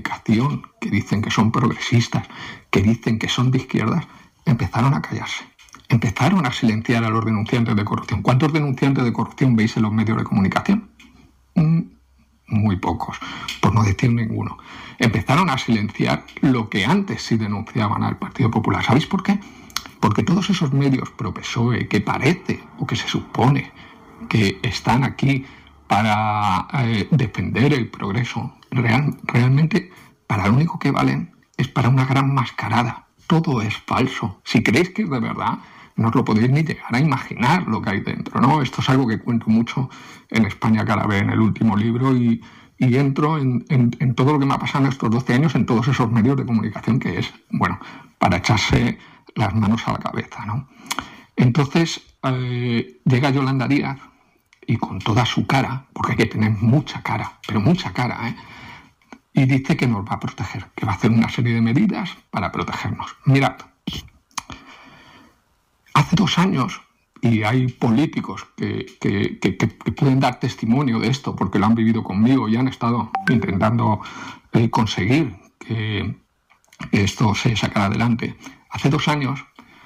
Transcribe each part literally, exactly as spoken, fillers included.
comunicación, que dicen que son progresistas, que dicen que son de izquierdas, empezaron a callarse. Empezaron a silenciar a los denunciantes de corrupción. ¿Cuántos denunciantes de corrupción veis en los medios de comunicación? Mm, muy pocos, por no decir ninguno. Empezaron a silenciar lo que antes sí denunciaban al Partido Popular. ¿Sabéis por qué? Porque todos esos medios pro-P S O E que parece o que se supone que están aquí para eh, defender el progreso, real, realmente para lo único que valen es para una gran mascarada. Todo es falso. Si creéis que es de verdad, no os lo podéis ni llegar a imaginar lo que hay dentro, ¿no? Esto es algo que cuento mucho en España cada vez en el último libro y, y entro en, en, en todo lo que me ha pasado en estos doce años en todos esos medios de comunicación que es, bueno, para echarse las manos a la cabeza, ¿no? Entonces eh, llega Yolanda Díaz y con toda su cara, porque hay que tener mucha cara, pero mucha cara, ¿eh? Y dice que nos va a proteger, que va a hacer una serie de medidas para protegernos. Mirad, hace dos años, y hay políticos que, que, que, que pueden dar testimonio de esto porque lo han vivido conmigo y han estado intentando eh, conseguir que esto se sacara adelante. Hace dos años,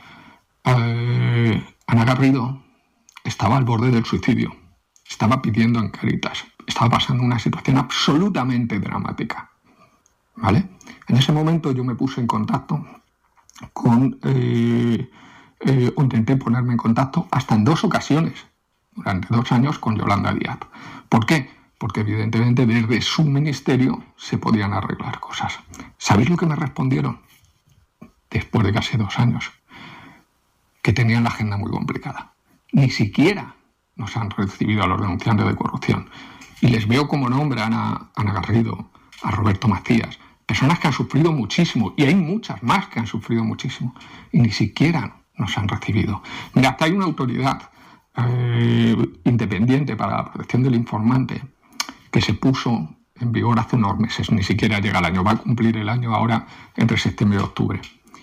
eh, Ana Garrido estaba al borde del suicidio, estaba pidiendo en Cáritas, estaba pasando una situación absolutamente dramática, ¿vale? En ese momento yo me puse en contacto con, eh, eh, o intenté ponerme en contacto hasta en dos ocasiones, durante dos años, con Yolanda Díaz. ¿Por qué? Porque evidentemente desde su ministerio se podían arreglar cosas. ¿Sabéis lo que me respondieron? Después de casi dos años, que tenían la agenda muy complicada. Ni siquiera nos han recibido a los denunciantes de corrupción. Y les veo como nombran a Ana Garrido, a Roberto Macías, personas que han sufrido muchísimo, y hay muchas más que han sufrido muchísimo, y ni siquiera nos han recibido. Mira, hasta hay una autoridad eh, independiente para la protección del informante que se puso en vigor hace unos meses, ni siquiera llega el año, va a cumplir el año ahora entre septiembre y octubre.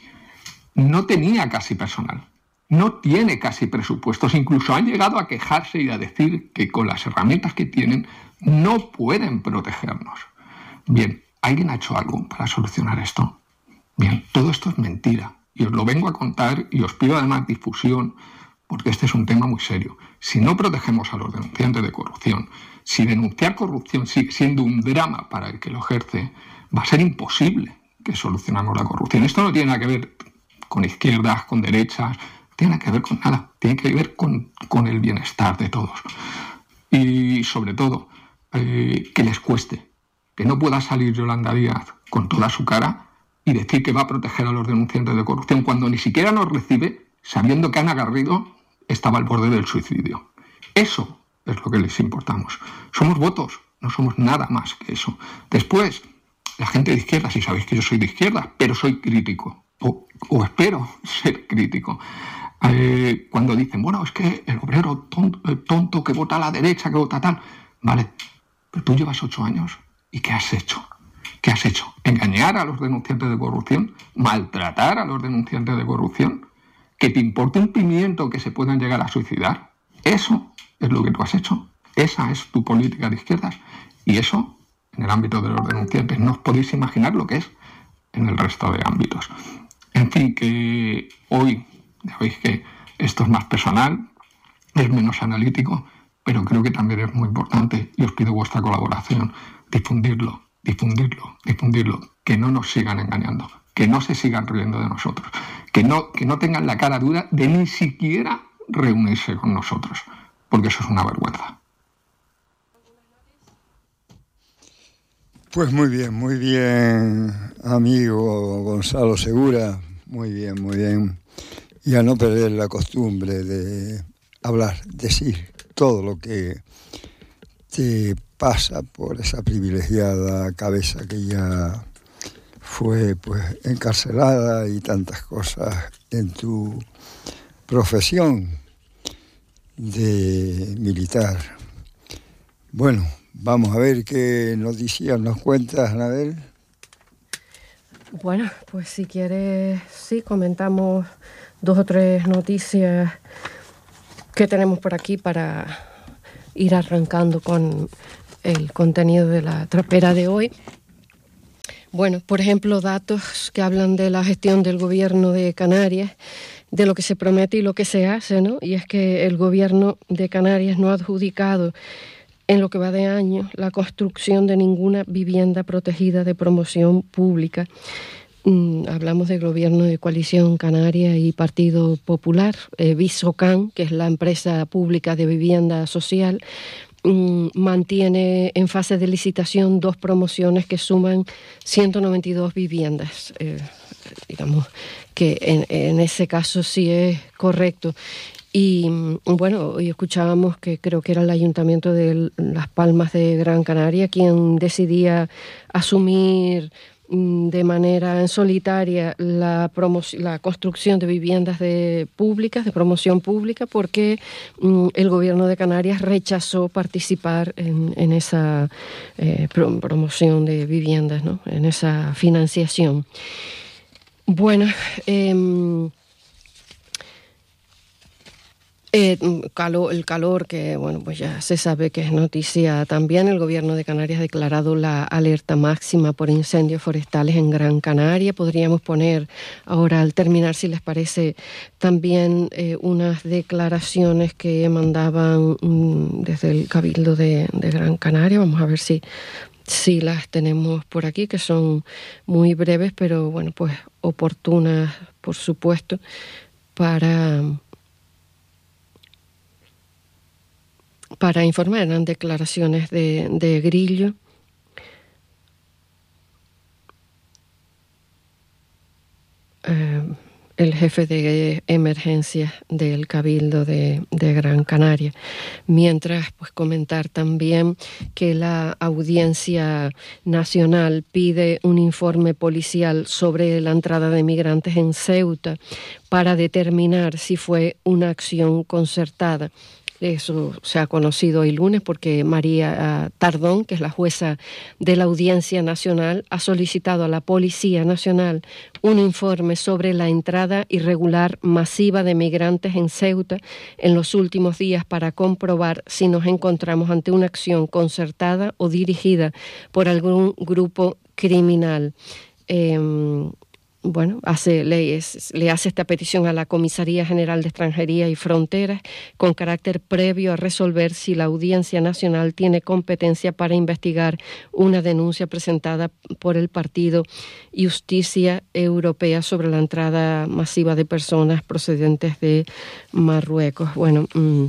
No tenía casi personal. No tiene casi presupuestos, incluso han llegado a quejarse y a decir que con las herramientas que tienen no pueden protegernos. Bien, ¿alguien ha hecho algo para solucionar esto? Bien, todo esto es mentira y os lo vengo a contar y os pido además difusión porque este es un tema muy serio. Si no protegemos a los denunciantes de corrupción, si denunciar corrupción sigue siendo un drama para el que lo ejerce, va a ser imposible que solucionemos la corrupción. Esto no tiene nada que ver con izquierdas, con derechas, no tiene que ver con nada, tiene que ver con, con el bienestar de todos. Y sobre todo, eh, que les cueste, que no pueda salir Yolanda Díaz con toda su cara y decir que va a proteger a los denunciantes de corrupción cuando ni siquiera nos recibe, sabiendo que Ana Garrido estaba al borde del suicidio. Eso es lo que les importamos. Somos votos, no somos nada más que eso. Después, la gente de izquierda, si sabéis que yo soy de izquierda, pero soy crítico, o, o espero ser crítico. Eh, cuando dicen, bueno, es que el obrero tonto, tonto que vota a la derecha, que vota tal, vale, pero tú llevas ocho años, ¿y qué has hecho? ¿Qué has hecho? ¿Engañar a los denunciantes de corrupción? ¿Maltratar a los denunciantes de corrupción? ¿Que te importe un pimiento que se puedan llegar a suicidar? Eso es lo que tú has hecho. Esa es tu política de izquierdas. Y eso, en el ámbito de los denunciantes, no os podéis imaginar lo que es en el resto de ámbitos. En fin, que hoy, ya veis que esto es más personal, es menos analítico, pero creo que también es muy importante y os pido vuestra colaboración. Difundirlo, difundirlo, difundirlo. Que no nos sigan engañando, que no se sigan riendo de nosotros, que no, que no tengan la cara dura de ni siquiera reunirse con nosotros, porque eso es una vergüenza. Pues muy bien, muy bien, amigo Gonzalo Segura, muy bien, muy bien. Y a no perder la costumbre de hablar, decir todo lo que te pasa por esa privilegiada cabeza que ya fue pues encarcelada y tantas cosas en tu profesión de militar. Bueno, vamos a ver qué noticias nos cuentas, Anabel. Bueno, pues si quieres, sí, comentamos dos o tres noticias que tenemos por aquí para ir arrancando con el contenido de la trapera de hoy. Bueno, por ejemplo, datos que hablan de la gestión del gobierno de Canarias, de lo que se promete y lo que se hace, ¿no? Y es que el gobierno de Canarias no ha adjudicado en lo que va de año la construcción de ninguna vivienda protegida de promoción pública. Mm, hablamos del gobierno de Coalición Canaria y Partido Popular. eh, Visocan, que es la empresa pública de vivienda social, mm, mantiene en fase de licitación dos promociones que suman ciento noventa y dos viviendas. Eh, digamos que en, en ese caso sí es correcto. Y bueno, hoy escuchábamos que creo que era el Ayuntamiento de Las Palmas de Gran Canaria quien decidía asumir de manera en solitaria la, la construcción de viviendas de públicas, de promoción pública, porque mm, el gobierno de Canarias rechazó participar en, en esa eh, pro promoción de viviendas, ¿no? En esa financiación. Bueno, eh, Eh, calor, el calor, que bueno, pues ya se sabe que es noticia también. El gobierno de Canarias ha declarado la alerta máxima por incendios forestales en Gran Canaria. Podríamos poner ahora, al terminar, si les parece, también eh, unas declaraciones que mandaban mm, desde el Cabildo de, de Gran Canaria. Vamos a ver si, si las tenemos por aquí, que son muy breves, pero bueno, pues oportunas, por supuesto, para... para informar. Eran declaraciones de, de Grillo. Eh, el jefe de emergencias del Cabildo de, de Gran Canaria. Mientras, pues comentar también que la Audiencia Nacional pide un informe policial sobre la entrada de migrantes en Ceuta para determinar si fue una acción concertada. Eso se ha conocido hoy lunes porque María Tardón, que es la jueza de la Audiencia Nacional, ha solicitado a la Policía Nacional un informe sobre la entrada irregular masiva de migrantes en Ceuta en los últimos días para comprobar si nos encontramos ante una acción concertada o dirigida por algún grupo criminal. Eh, Bueno, hace, le, es, le hace esta petición a la Comisaría General de Extranjería y Fronteras con carácter previo a resolver si la Audiencia Nacional tiene competencia para investigar una denuncia presentada por el Partido Justicia Europea sobre la entrada masiva de personas procedentes de Marruecos. Bueno, mmm,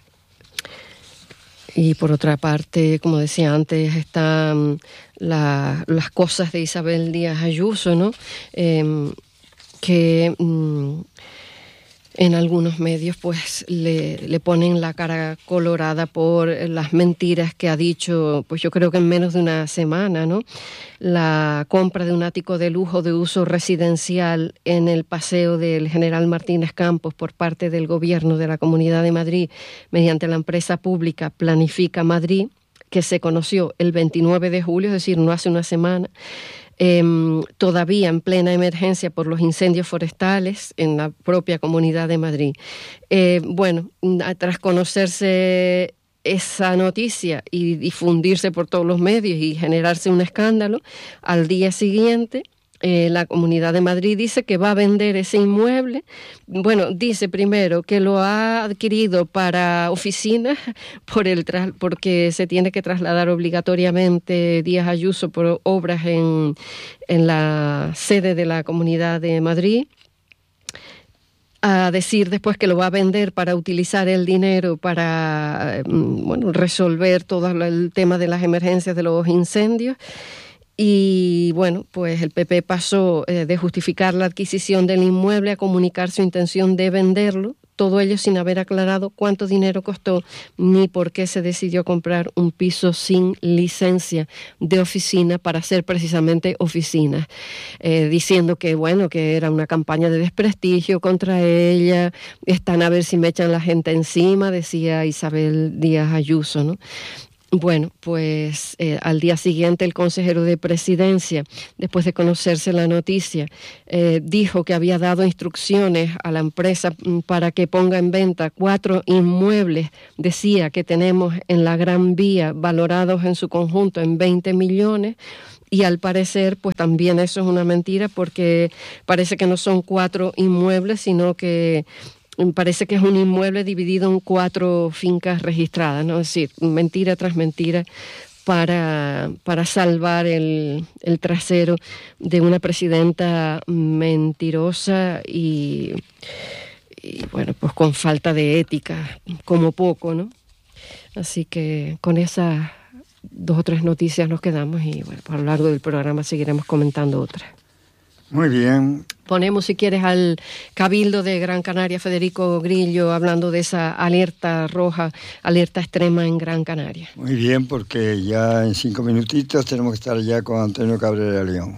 y por otra parte, como decía antes, están la, las cosas de Isabel Díaz Ayuso, ¿no? Eh, que mmm, en algunos medios pues le, le ponen la cara colorada por las mentiras que ha dicho, pues yo creo que en menos de una semana, ¿no? La compra de un ático de lujo de uso residencial en el Paseo del General Martínez Campos por parte del Gobierno de la Comunidad de Madrid mediante la empresa pública Planifica Madrid, que se conoció el veintinueve de julio, es decir, no hace una semana. Eh, todavía en plena emergencia por los incendios forestales en la propia Comunidad de Madrid. Eh, bueno, tras conocerse esa noticia y difundirse por todos los medios y generarse un escándalo, al día siguiente eh, la Comunidad de Madrid dice que va a vender ese inmueble. Bueno, dice primero que lo ha adquirido para oficinas por el tras, porque se tiene que trasladar obligatoriamente Díaz Ayuso por obras en, en la sede de la Comunidad de Madrid. A decir después que lo va a vender para utilizar el dinero para bueno, resolver todo el tema de las emergencias de los incendios. Y bueno, pues el P P pasó eh, de justificar la adquisición del inmueble a comunicar su intención de venderlo, todo ello sin haber aclarado cuánto dinero costó ni por qué se decidió comprar un piso sin licencia de oficina para hacer precisamente oficinas, eh, diciendo que bueno, que era una campaña de desprestigio contra ella, están a ver si me echan la gente encima, decía Isabel Díaz Ayuso, ¿no? Bueno, pues eh, al día siguiente el consejero de Presidencia, después de conocerse la noticia, eh, dijo que había dado instrucciones a la empresa para que ponga en venta cuatro inmuebles, decía que tenemos en la Gran Vía valorados en su conjunto en veinte millones, y al parecer pues también eso es una mentira, porque parece que no son cuatro inmuebles, sino que parece que es un inmueble dividido en cuatro fincas registradas, ¿no? Es decir, mentira tras mentira para, para salvar el, el trasero de una presidenta mentirosa y, y, bueno, pues con falta de ética, como poco, ¿no? Así que con esas dos o tres noticias nos quedamos y bueno, a lo largo del programa seguiremos comentando otras. Muy bien. Ponemos, si quieres, al Cabildo de Gran Canaria, Federico Grillo, hablando de esa alerta roja, alerta extrema en Gran Canaria. Muy bien, porque ya en cinco minutitos tenemos que estar ya con Antonio Cabrera León.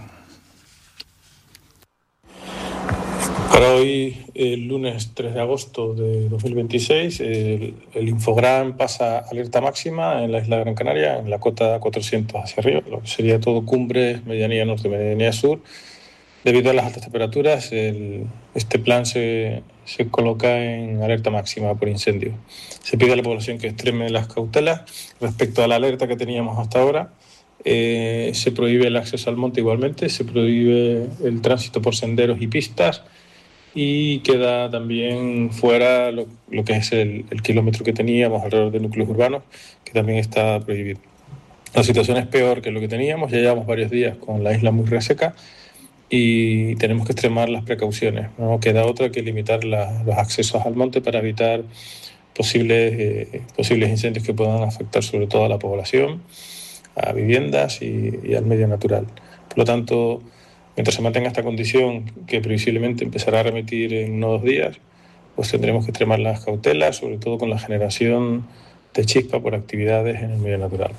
Para hoy, el lunes tres de agosto de dos mil veintiséis, el, el Infogram pasa alerta máxima en la isla de Gran Canaria, en la cota cuatrocientos hacia arriba, lo que sería todo Cumbres, Medianía Norte, Medianía Sur. Debido a las altas temperaturas, el, este plan se, se coloca en alerta máxima por incendio. Se pide a la población que extreme las cautelas. Respecto a la alerta que teníamos hasta ahora, eh, se prohíbe el acceso al monte igualmente, se prohíbe el tránsito por senderos y pistas, y queda también fuera lo, lo que es el, el kilómetro que teníamos alrededor de núcleos urbanos, que también está prohibido. La situación es peor que lo que teníamos, ya llevamos varios días con la isla muy reseca, y tenemos que extremar las precauciones. No queda otra que limitar la, los accesos al monte para evitar posibles, eh, posibles incendios que puedan afectar sobre todo a la población, a viviendas y, y al medio natural. Por lo tanto, mientras se mantenga esta condición, que previsiblemente empezará a remitir en unos días, pues tendremos que extremar las cautelas, sobre todo con la generación de chispa por actividades en el medio natural.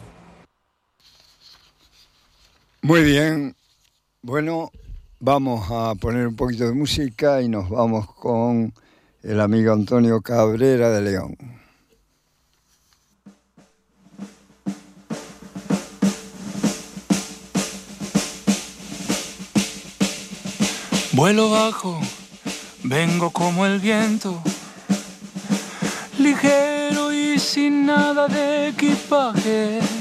Muy bien. Bueno, vamos a poner un poquito de música y nos vamos con el amigo Antonio Cabrera de León. Vuelo bajo, vengo como el viento, ligero y sin nada de equipaje.